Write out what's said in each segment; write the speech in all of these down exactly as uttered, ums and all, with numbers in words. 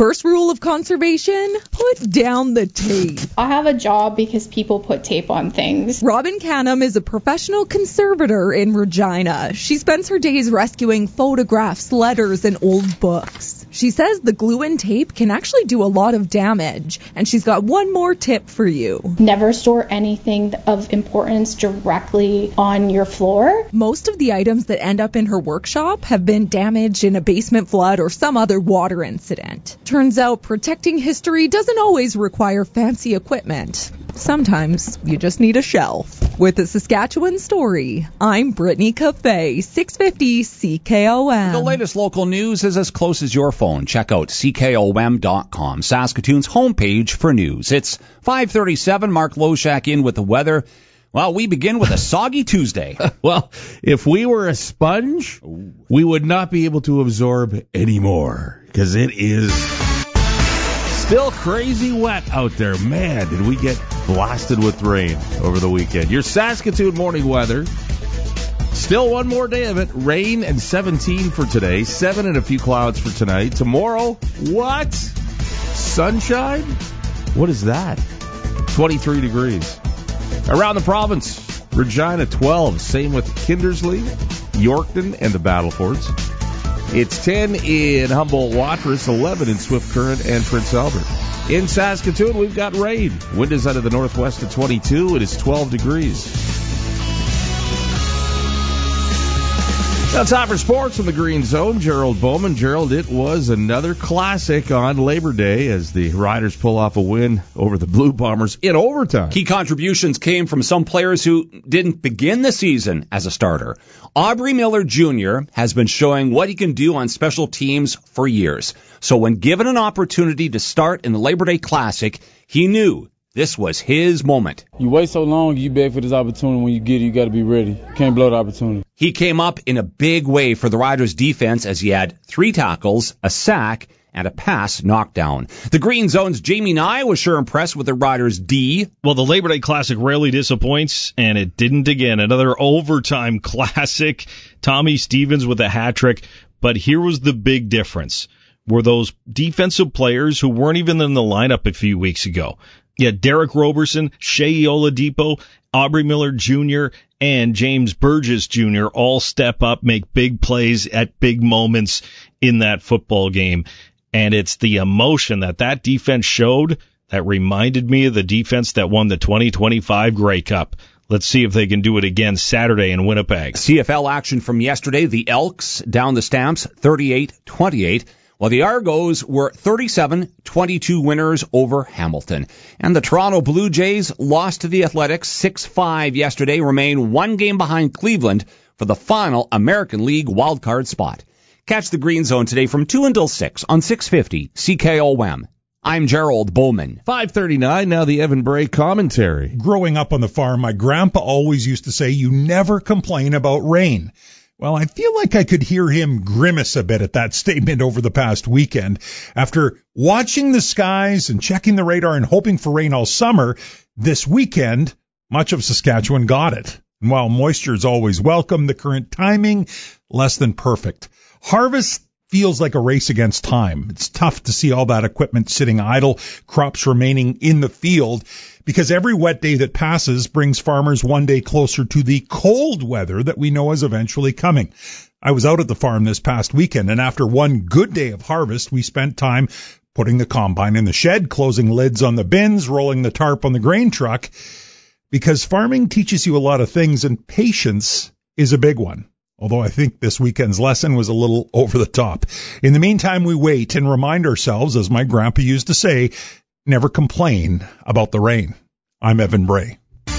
First rule of conservation, put down the tape. I have a job because people put tape on things. Robin Canham is a professional conservator in Regina. She spends her days rescuing photographs, letters, and old books. She says the glue and tape can actually do a lot of damage, and she's got one more tip for you. Never store anything of importance directly on your floor. Most of the items that end up in her workshop have been damaged in a basement flood or some other water incident. Turns out protecting history doesn't always require fancy equipment. Sometimes you just need a shelf. With a Saskatchewan story, I'm Brittany Cafe, six fifty C K O M. The latest local news is as close as your phone. Check out C K O M dot com, Saskatoon's homepage for news. It's five thirty-seven. Mark Loshak in with the weather. Well, we begin with a soggy Tuesday. Well, if we were a sponge, we would not be able to absorb any more, because it is still crazy wet out there. Man, did we get blasted with rain over the weekend. Your Saskatoon morning weather. Still one more day of it. Rain and seventeen for today. Seven and a few clouds for tonight. Tomorrow, what? Sunshine? What is that? twenty-three degrees. Around the province, Regina twelve. Same with Kindersley, Yorkton, and the Battlefords. It's ten in Humboldt-Watrous, eleven in Swift Current and Prince Albert. In Saskatoon, we've got rain. Wind is out of the northwest at twenty-two. It is twelve degrees. Now, time for sports from the Green Zone. Gerald Bowman. Gerald, it was another classic on Labor Day as the Riders pull off a win over the Blue Bombers in overtime. Key contributions came from some players who didn't begin the season as a starter. Aubrey Miller Junior has been showing what he can do on special teams for years. So when given an opportunity to start in the Labor Day Classic, he knew this was his moment. You wait so long, you beg for this opportunity. When you get it, you got to be ready. You can't blow the opportunity. He came up in a big way for the Riders' defense as he had three tackles, a sack, and a pass knocked down. The Green Zone's Jamie Nye was sure impressed with the Riders' D. Well, the Labor Day Classic rarely disappoints, and it didn't again. Another overtime classic. Tommy Stevens with a hat trick. But here was the big difference. Were those defensive players who weren't even in the lineup a few weeks ago. Yeah, Derek Roberson, Shea Oladipo, Aubrey Miller Junior, and James Burgess Junior all step up, make big plays at big moments in that football game. And it's the emotion that that defense showed that reminded me of the defense that won the twenty twenty-five Grey Cup. Let's see if they can do it again Saturday in Winnipeg. C F L action from yesterday. The Elks down the Stamps thirty-eight twenty-eight. While the Argos were thirty-seven twenty-two winners over Hamilton. And the Toronto Blue Jays lost to the Athletics six five yesterday, remain one game behind Cleveland for the final American League wildcard spot. Catch the Green Zone today from two until six on six fifty C K O M. I'm Gerald Bowman. five thirty-nine, now the Evan Bray commentary. Growing up on the farm, my grandpa always used to say, you never complain about rain. Well, I feel like I could hear him grimace a bit at that statement over the past weekend. After watching the skies and checking the radar and hoping for rain all summer, this weekend, much of Saskatchewan got it. And while moisture is always welcome, the current timing, less than perfect. Harvest feels like a race against time. It's tough to see all that equipment sitting idle, crops remaining in the field, because every wet day that passes brings farmers one day closer to the cold weather that we know is eventually coming. I was out at the farm this past weekend, and after one good day of harvest, we spent time putting the combine in the shed, closing lids on the bins, rolling the tarp on the grain truck, because farming teaches you a lot of things, and patience is a big one. Although I think this weekend's lesson was a little over the top. In the meantime, we wait and remind ourselves, as my grandpa used to say, never complain about the rain. I'm Evan Bray.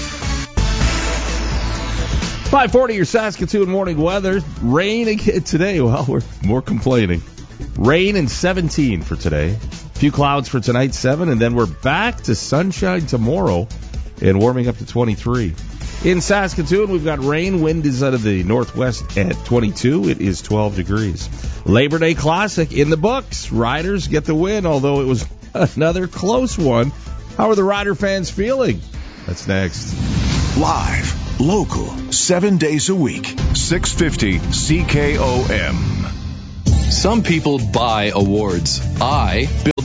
five forty, your Saskatoon morning weather. Rain again today. Well, we're more complaining. Rain and seventeen for today. A few clouds for tonight, seven, and then we're back to sunshine tomorrow and warming up to twenty-three. In Saskatoon, we've got rain. Wind is out of the northwest at twenty-two. It is twelve degrees. Labor Day Classic in the books. Riders get the win, although it was another close one. How are the Rider fans feeling? That's next. Live, local, seven days a week. six fifty C K O M. Some people buy awards. I build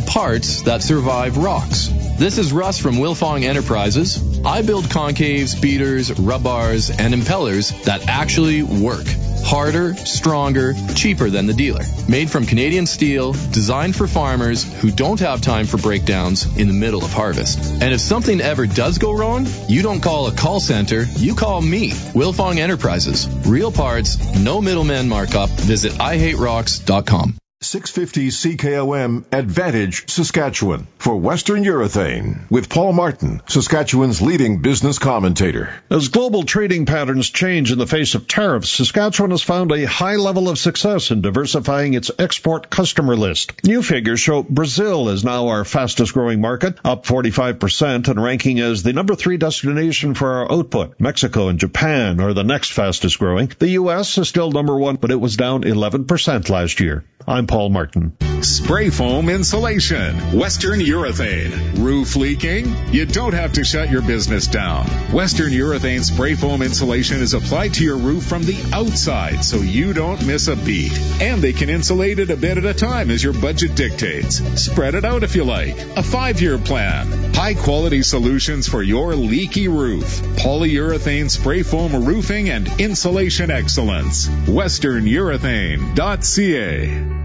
parts that survive rocks. This is Russ from Wilfong Enterprises. I build concaves, beaters, rub bars, and impellers that actually work. Harder, stronger, cheaper than the dealer. Made from Canadian steel, designed for farmers who don't have time for breakdowns in the middle of harvest. And if something ever does go wrong, you don't call a call center, you call me. Wilfong Enterprises. Real parts, no middleman markup. Visit I hate rocks dot com. six fifty C K O M Advantage Saskatchewan for Western Urethane with Paul Martin, Saskatchewan's leading business commentator. As global trading patterns change in the face of tariffs, Saskatchewan has found a high level of success in diversifying its export customer list. New figures show Brazil is now our fastest growing market, up forty-five percent and ranking as the number three destination for our output. Mexico and Japan are the next fastest growing. The U S is still number one, but it was down eleven percent last year. I'm Paul Martin. Spray foam insulation. Western Urethane. Roof leaking? You don't have to shut your business down. Western Urethane spray foam insulation is applied to your roof from the outside so you don't miss a beat. And they can insulate it a bit at a time as your budget dictates. Spread it out if you like. A five-year plan. High-quality solutions for your leaky roof. Polyurethane spray foam roofing and insulation excellence. western urethane dot c a.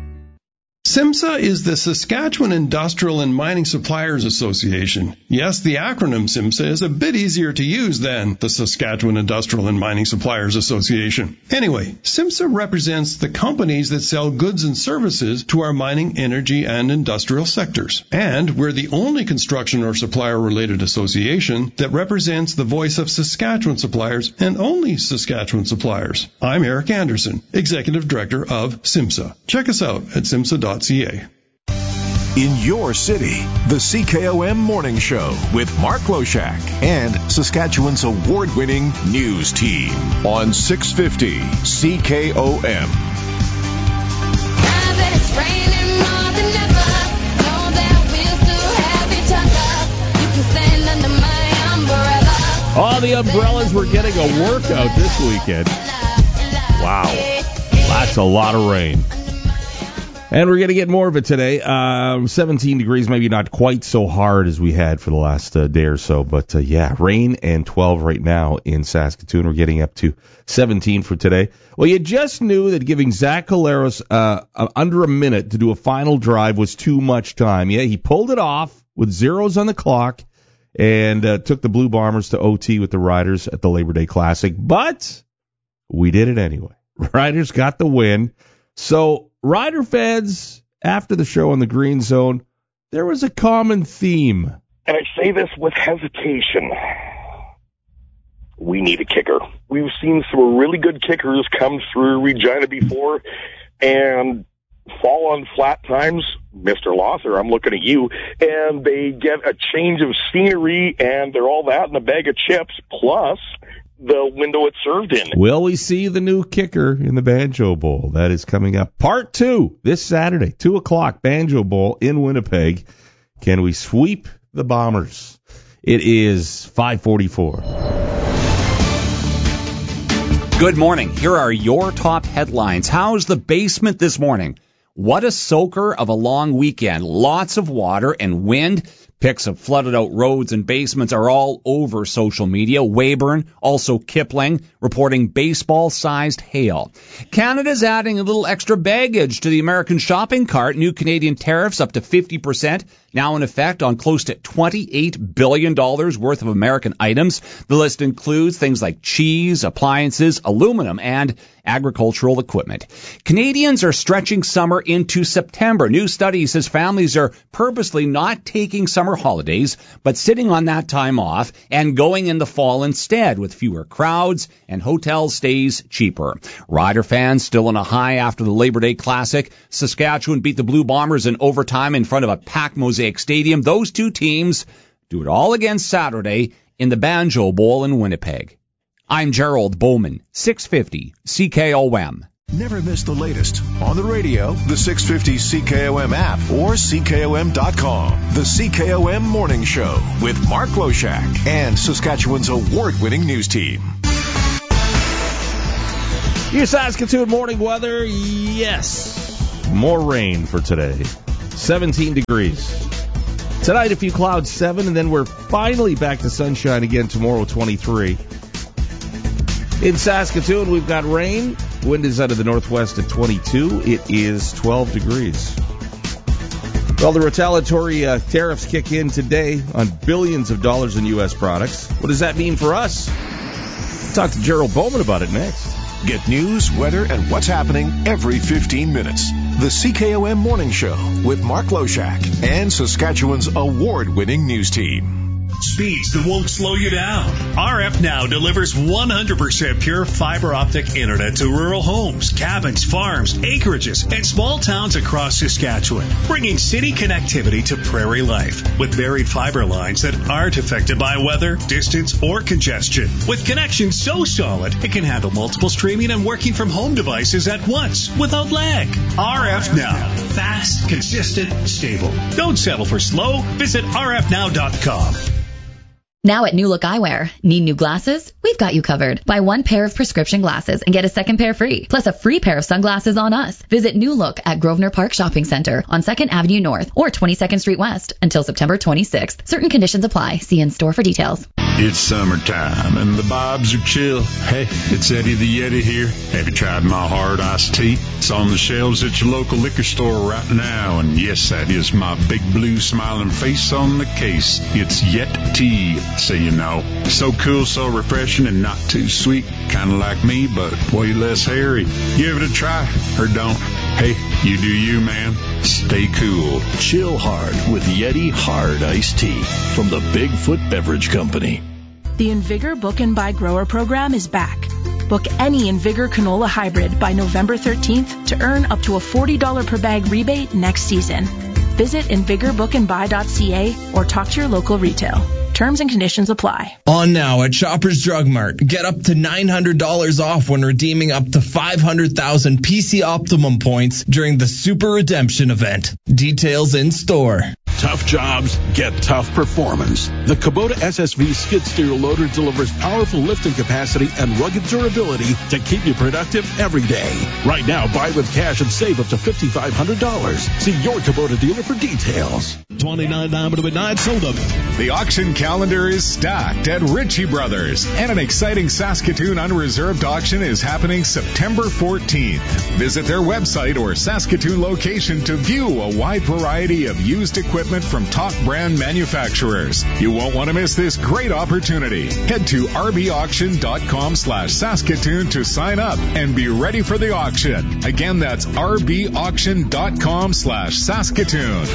SIMSA is the Saskatchewan Industrial and Mining Suppliers Association. Yes, the acronym SIMSA is a bit easier to use than the Saskatchewan Industrial and Mining Suppliers Association. Anyway, SIMSA represents the companies that sell goods and services to our mining, energy, and industrial sectors. And we're the only construction or supplier-related association that represents the voice of Saskatchewan suppliers and only Saskatchewan suppliers. I'm Eric Anderson, Executive Director of SIMSA. Check us out at simsa dot c a. In your city, the C K O M Morning Show with Mark Loshak and Saskatchewan's award-winning news team on six fifty C K O M. All the umbrellas were getting a workout this weekend. Wow. That's a lot of rain. And we're going to get more of it today. Um, seventeen degrees, maybe not quite so hard as we had for the last uh, day or so. But, uh, yeah, rain and twelve right now in Saskatoon. We're getting up to seventeen for today. Well, you just knew that giving Zach Collaros uh, uh, under a minute to do a final drive was too much time. Yeah, he pulled it off with zeros on the clock and uh, took the Blue Bombers to O T with the Riders at the Labor Day Classic. But we did it anyway. Riders got the win. So Rider fans, after the show on the Green Zone, there was a common theme. And I say this with hesitation. We need a kicker. We've seen some really good kickers come through Regina before and fall on flat times. Mister Lother, I'm looking at you. And they get a change of scenery, and they're all that in a bag of chips, plus the window it's served in. Will we see the new kicker in the Banjo Bowl? That is coming up. Part two this Saturday, two o'clock, Banjo Bowl in Winnipeg. Can we sweep the Bombers? It is five forty-four. Good morning. Here are your top headlines. How's the basement this morning? What a soaker of a long weekend. Lots of water and wind. Pics of flooded out roads and basements are all over social media. Weyburn, also Kipling, reporting baseball-sized hail. Canada's adding a little extra baggage to the American shopping cart. New Canadian tariffs up to fifty percent, now in effect on close to twenty-eight billion dollars worth of American items. The list includes things like cheese, appliances, aluminum, and agricultural equipment. Canadians are stretching summer into September. New study says families are purposely not taking summer holidays, but sitting on that time off and going in the fall instead, with fewer crowds and hotel stays cheaper. Rider fans still on a high after the Labor Day Classic. Saskatchewan beat the Blue Bombers in overtime in front of a packed Mosaic Stadium. Those two teams do it all again Saturday in the Banjo Bowl in Winnipeg. I'm Gerald Bowman, six fifty C K O M. Never miss the latest on the radio, the six fifty C K O M app, or C K O M dot com. The C K O M Morning Show with Mark Loshak and Saskatchewan's award-winning news team. Your Saskatoon morning weather, yes. More rain for today. seventeen degrees. Tonight, a few clouds, seven, and then we're finally back to sunshine again tomorrow, twenty-three. In Saskatoon, we've got rain. Wind is out of the northwest at twenty-two. It is twelve degrees. Well, the retaliatory uh, tariffs kick in today on billions of dollars in U S products. What does that mean for us? Talk to Gerald Bowman about it next. Get news, weather, and what's happening every fifteen minutes. The C K O M Morning Show with Mark Loshak and Saskatchewan's award-winning news team. Speeds that won't slow you down. R F Now delivers one hundred percent pure fiber optic internet to rural homes, cabins, farms, acreages, and small towns across Saskatchewan, bringing city connectivity to prairie life with buried fiber lines that aren't affected by weather, distance, or congestion. With connections so solid, it can handle multiple streaming and working from home devices at once without lag. R F Now. Fast, consistent, stable. Don't settle for slow. Visit R F now dot com. Now at New Look Eyewear, need new glasses? We've got you covered. Buy one pair of prescription glasses and get a second pair free, plus a free pair of sunglasses on us. Visit New Look at Grosvenor Park Shopping Center on second Avenue North or twenty-second Street West until September twenty-sixth. Certain conditions apply. See in store for details. It's summertime and the vibes are chill. Hey, it's Eddie the Yeti here. Have you tried my hard iced tea? It's on the shelves at your local liquor store right now. And yes, that is my big blue smiling face on the case. It's Yet Tea, so you know. So cool, so refreshing, and not too sweet. Kind of like me, but way less hairy. Give it a try, or don't. Hey, you do you, man. Stay cool. Chill hard with Yeti Hard Iced Tea from the Bigfoot Beverage Company. The Invigor Book and Buy Grower program is back. Book any Invigor canola hybrid by November thirteenth to earn up to a forty dollars per bag rebate next season. Visit invigor book and buy dot c a or talk to your local retail. Terms and conditions apply. On now at Shoppers Drug Mart. Get up to nine hundred dollars off when redeeming up to five hundred thousand P C Optimum points during the Super Redemption event. Details in store. Tough jobs get tough performance. The Kubota S S V skid steer loader delivers powerful lifting capacity and rugged durability to keep you productive every day. Right now, buy with cash and save up to five thousand five hundred dollars. See your Kubota dealer for details. twenty-nine nine to midnight, sold them. The auction calendar is stacked at Ritchie Brothers, and an exciting Saskatoon unreserved auction is happening September fourteenth. Visit their website or Saskatoon location to view a wide variety of used equipment from top brand manufacturers. You won't want to miss this great opportunity. Head to r b auction dot com slash Saskatoon to sign up and be ready for the auction. Again, that's r b auction dot com slash Saskatoon.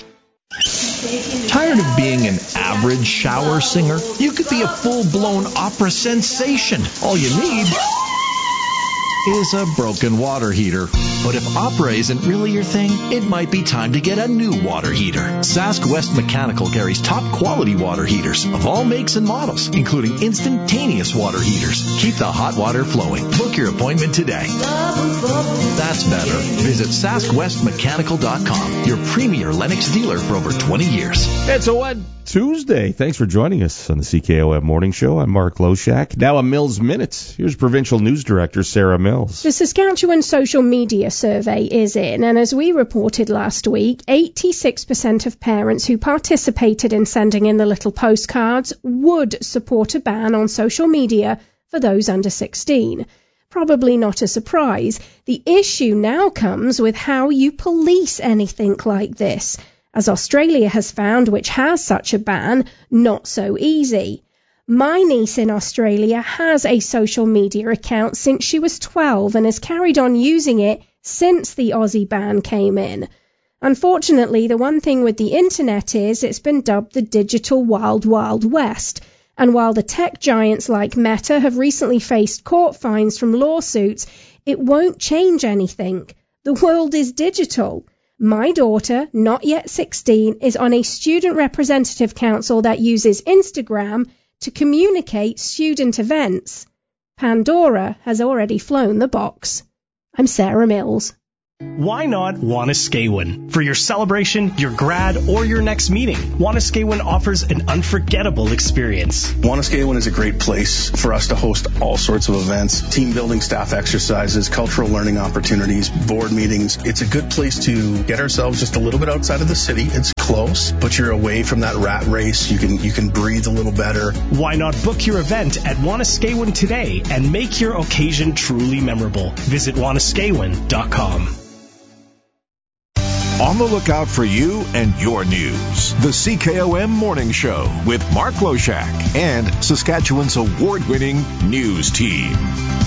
Tired of being an average shower singer? You could be a full-blown opera sensation. All you need is a broken water heater. But if opera isn't really your thing, it might be time to get a new water heater. Sask West Mechanical carries top quality water heaters of all makes and models, including instantaneous water heaters. Keep the hot water flowing. Book your appointment today. That's better. Visit sask west mechanical dot com, your premier Lennox dealer for over twenty years. It's a Wed Tuesday. Thanks for joining us on the C K O M Morning Show. I'm Mark Loshak. Now a Mills Minute. Here's Provincial News Director Sarah Mills. The Saskatchewan social media survey is in, and as we reported last week, eighty-six percent of parents who participated in sending in the little postcards would support a ban on social media for those under sixteen. Probably not a surprise. The issue now comes with how you police anything like this, as Australia has found, which has such a ban, not so easy. My niece in Australia has a social media account since she was twelve and has carried on using it since the Aussie ban came in. Unfortunately, the one thing with the internet is it's been dubbed the digital wild, wild west. And while the tech giants like Meta have recently faced court fines from lawsuits, it won't change anything. The world is digital. My daughter, not yet sixteen, is on a student representative council that uses Instagram to communicate student events. Pandora has already flown the box. I'm Sarah Mills. Why not Wanuskewin? For your celebration, your grad, or your next meeting, Wanuskewin offers an unforgettable experience. Wanuskewin is a great place for us to host all sorts of events, team building, staff exercises, cultural learning opportunities, board meetings. It's a good place to get ourselves just a little bit outside of the city. It's close, but you're away from that rat race. You can you can breathe a little better. Why not book your event at Wanuskewin today and make your occasion truly memorable? Visit Wanuskewin dot com. On the lookout for you and your news. The C K O M Morning Show with Mark Loshak and Saskatchewan's award-winning news team.